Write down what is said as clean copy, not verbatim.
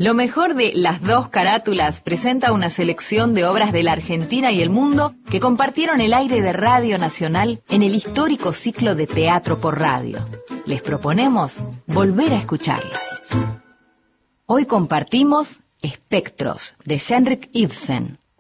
Lo mejor de Las Dos Carátulas presenta una selección de obras de la Argentina y el mundo que compartieron el aire de Radio Nacional en el histórico ciclo de Teatro por Radio. Les proponemos volver a escucharlas. Hoy compartimos Espectros, de Henrik Ibsen.